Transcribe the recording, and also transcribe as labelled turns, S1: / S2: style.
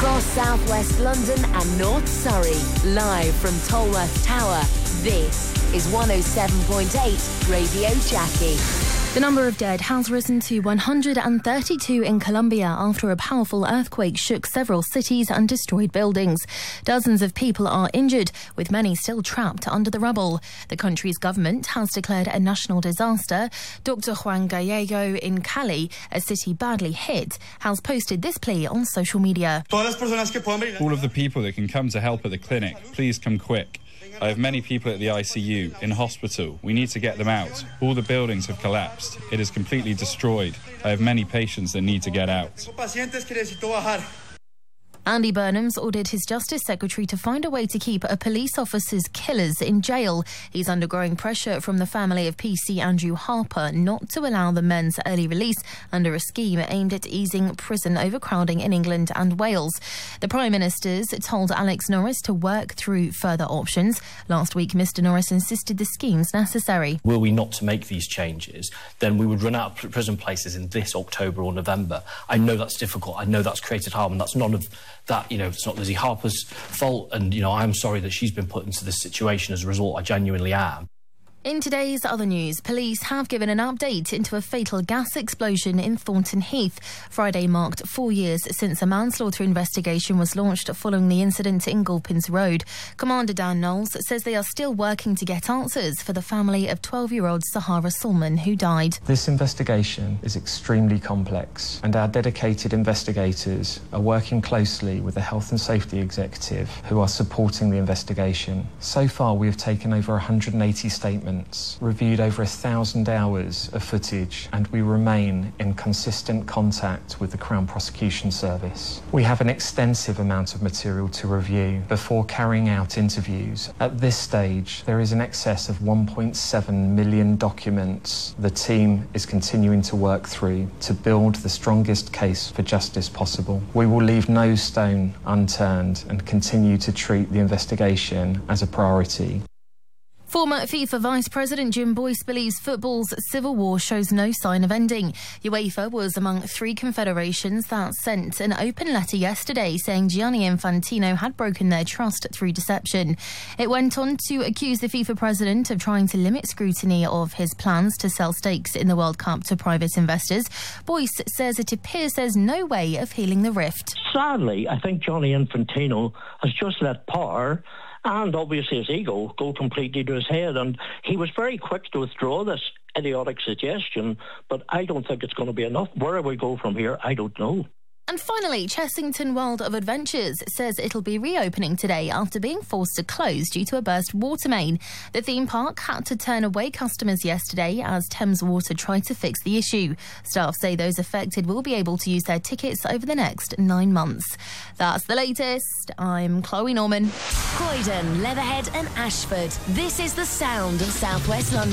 S1: Across southwest London and North Surrey, live from Tolworth Tower, this is 107.8 Radio Jackie.
S2: The number of dead has risen to 132 in Colombia after a powerful earthquake shook several cities and destroyed buildings. Dozens of people are injured, with many still trapped under the rubble. The country's government has declared a national disaster. Dr. Juan Gallego in Cali, a city badly hit, has posted this plea on social media.
S3: All of the people that can come to help at the clinic, please come quick. I have many people at the ICU, in hospital. We need to get them out. All the buildings have collapsed. It is completely destroyed. I have many patients that need to get out.
S2: Andy Burnham's ordered his Justice Secretary to find a way to keep a police officer's killers in jail. He's under growing pressure from the family of PC Andrew Harper not to allow the men's early release under a scheme aimed at easing prison overcrowding in England and Wales. The Prime Minister's told Alex Norris to work through further options. Last week, Mr Norris insisted the scheme's necessary.
S4: Were we not to make these changes, then we would run out of prison places in this October or November. I know that's difficult. I know that's created harm, and that's none of that, it's not Lizzie Harper's fault, and, I'm sorry that she's been put into this situation as a result. I genuinely am.
S2: In today's other news, police have given an update into a fatal gas explosion in Thornton Heath. Friday marked 4 years since a manslaughter investigation was launched following the incident in Gulpins Road. Commander Dan Knowles says they are still working to get answers for the family of 12-year-old Sahara Sulman, who died.
S5: This investigation is extremely complex, and our dedicated investigators are working closely with the Health and Safety Executive, who are supporting the investigation. So far, we have taken over 180 statements, reviewed over 1,000 hours of footage, and we remain in consistent contact with the Crown Prosecution Service. We have an extensive amount of material to review before carrying out interviews. At this stage, there is in excess of 1.7 million documents the team is continuing to work through to build the strongest case for justice possible. We will leave no stone unturned and continue to treat the investigation as a priority.
S2: Former FIFA Vice President Jim Boyce believes football's civil war shows no sign of ending. UEFA was among 3 confederations that sent an open letter yesterday saying Gianni Infantino had broken their trust through deception. It went on to accuse the FIFA president of trying to limit scrutiny of his plans to sell stakes in the World Cup to private investors. Boyce says it appears there's no way of healing the rift.
S6: Sadly, I think Gianni Infantino has just let power and obviously his ego go completely to his head, and he was very quick to withdraw this idiotic suggestion, but I don't think it's going to be enough. Where we go from here, I don't know.
S2: And finally, Chessington World of Adventures says it'll be reopening today after being forced to close due to a burst water main. The theme park had to turn away customers yesterday as Thames Water tried to fix the issue. Staff say those affected will be able to use their tickets over the next 9 months. That's the latest. I'm Chloe Norman.
S1: Croydon, Leatherhead and Ashford. This is the sound of South West London.